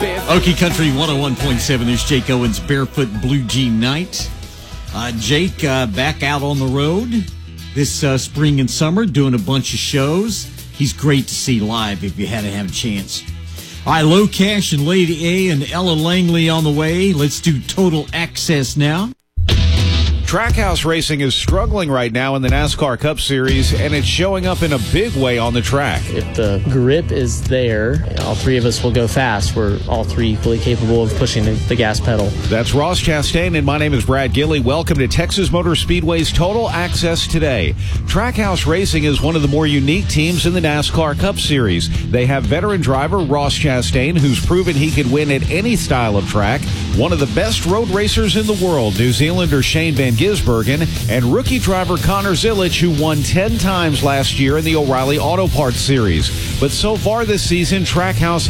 Okie Country 101.7. There's Jake Owens, Barefoot Blue Jean Night. Jake back out on the road this spring and summer doing a bunch of shows. He's great to see live if you had to have a chance. All right, Low Cash and Lady A and Ella Langley on the way. Let's do Total Access now. Trackhouse Racing is struggling right now in the NASCAR Cup Series, and it's showing up in a big way on the track. If the grip is there, all three of us will go fast. We're all three equally capable of pushing the gas pedal. That's Ross Chastain, and my name is Brad Gilley. Welcome to Texas Motor Speedway's Total Access Today. Trackhouse Racing is one of the more unique teams in the NASCAR Cup Series. They have veteran driver Ross Chastain, who's proven he can win at any style of track, one of the best road racers in the world, New Zealander Shane Van Gisbergen, and rookie driver Connor Zilic, who won 10 times last year in the O'Reilly Auto Parts Series. But so far this season, Trackhouse